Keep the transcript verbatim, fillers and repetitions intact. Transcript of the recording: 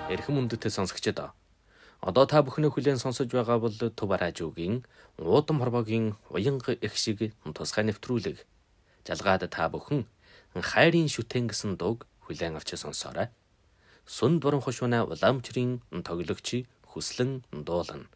Эрхэм үндэтэй сонсогчдоо. Одоо та бүхний хүлээн сонсож байгаа бол Төв радиогийн Уудам хорвоогийн уянга их шиг тусгай нэвтрүүлэг. Жалгаад та бүхэн хайрын шүтэн гэсэн дууг хүлээн авч сонсоорой. Сүн дуран хушууна уламжрын тоглогч хүслэн дуулна.